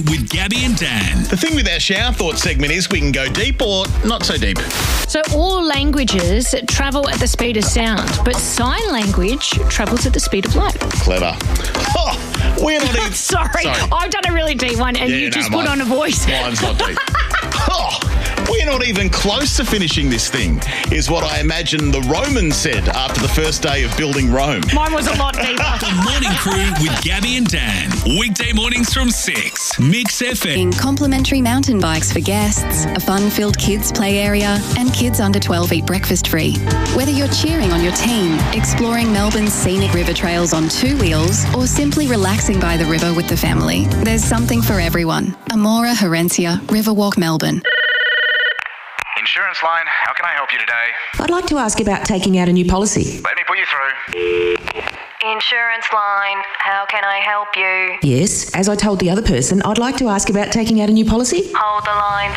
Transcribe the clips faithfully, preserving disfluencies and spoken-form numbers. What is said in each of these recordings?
With Gabby and Dan. The thing with our shower thought segment is we can go deep or not so deep. So all languages travel at the speed of sound, but sign language travels at the speed of light. Clever. Oh, we're not even... Sorry, Sorry, I've done a really deep one and Yeah, you no, just mine- put on a voice. Mine's not deep. Oh, we're not even close to finishing this thing, is what I imagine the Romans said after the first day of building Rome. Mine was a lot deeper. The Morning Crew with Gabby and Dan. Weekday mornings from six. Mix F M. Complimentary mountain bikes for guests, a fun-filled kids' play area, and kids under twelve eat breakfast free. Whether you're cheering on your team, exploring Melbourne's scenic river trails on two wheels, or simply relaxing by the river with the family, there's something for everyone. Amora Herencia, Riverwalk, Melbourne. Insurance line, how can I help you today? I'd like to ask about taking out a new policy. Let me put you through. Insurance line, how can I help you? Yes, as I told the other person, I'd like to ask about taking out a new policy. Hold the line,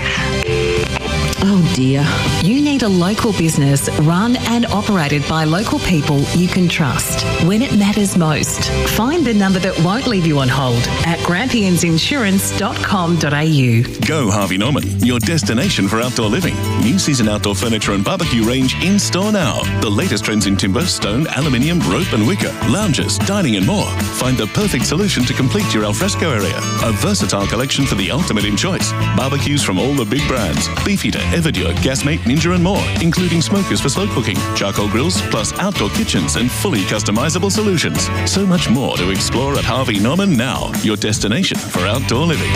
please. Oh dear. You need a local business run and operated by local people you can trust when it matters most. Find the number that won't leave you on hold at grampians insurance dot com dot a u. Go Harvey Norman, your destination for outdoor living. New season outdoor furniture and barbecue range in store now. The latest trends in timber, stone, aluminium, rope and wicker, lounges, dining and more. Find the perfect solution to complete your alfresco area. A versatile collection for the ultimate in choice. Barbecues from all the big brands. Beefeater, Everdure, Gasmate, Ninja and more, including smokers for slow cooking, charcoal grills, plus outdoor kitchens and fully customizable solutions. So much more to explore at Harvey Norman now, your destination for outdoor living.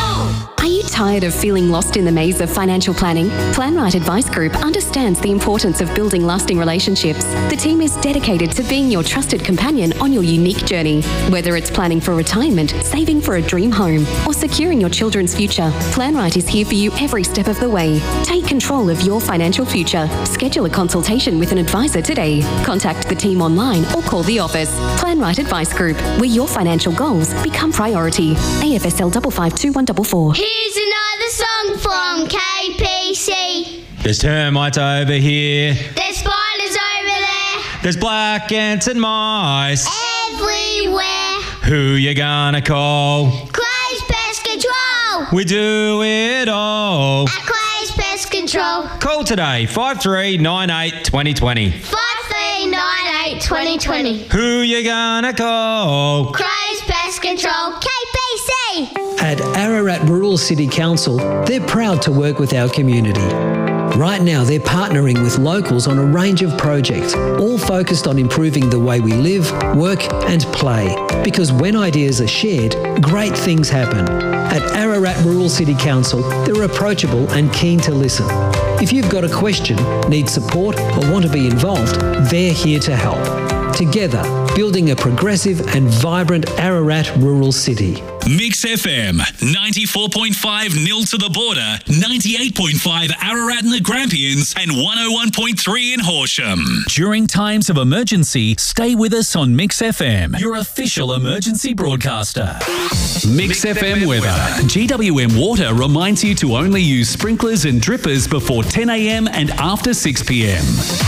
Are you tired of feeling lost in the maze of financial planning? PlanRight Advice Group understands the importance of building lasting relationships. The team is dedicated to being your trusted companion on your unique journey. Whether it's planning for retirement, saving for a dream home, or securing your children's future, PlanRight is here for you every step of the way. Take control of your financial future. Schedule a consultation with an advisor today. Contact the team online or call the office. PlanRight Advice Group, where your financial goals become priority. A F S L five five two one four four. Here's another song from K P C. There's termites over here. There's spiders over there. There's black ants and mice. Everywhere. Who you gonna call? Clay's Pest Control. We do it all. At Clay's Pest Control. Call today, five three nine eight, two oh two oh. five three nine eight, two oh two oh. Who you gonna call? Clay's Pest Control. K P C. At Ararat Rural City Council, they're proud to work with our community. Right now, they're partnering with locals on a range of projects, all focused on improving the way we live, work and play. Because when ideas are shared, great things happen. At Ararat Rural City Council, they're approachable and keen to listen. If you've got a question, need support or want to be involved, they're here to help. Together, building a progressive and vibrant Ararat rural city. Mix F M, ninety-four point five nil to the border, ninety-eight point five Ararat and the Grampians, and one oh one point three in Horsham. During times of emergency, stay with us on Mix F M, your official emergency broadcaster. Mix, Mix F M weather. G W M Water reminds you to only use sprinklers and drippers before ten a m and after six p m.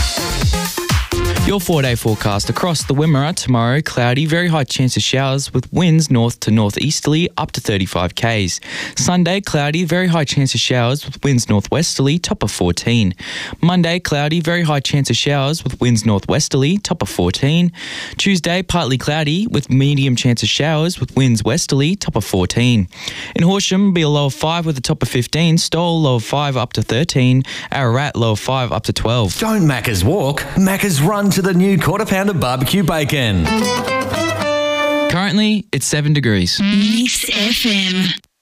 Your four-day forecast across the Wimmera tomorrow, cloudy, very high chance of showers with winds north to northeasterly up to thirty-five kays. Sunday, cloudy, very high chance of showers with winds northwesterly, top of fourteen. Monday, cloudy, very high chance of showers with winds northwesterly, top of fourteen. Tuesday, partly cloudy with medium chance of showers with winds westerly, top of fourteen. In Horsham, be a low of five with a top of fifteen. Stowell, low of five up to thirteen. Ararat, low of five up to twelve. Don't Macca's walk, Macca's run to the new quarter pounder barbecue bacon. Currently, it's seven degrees. Mix F M.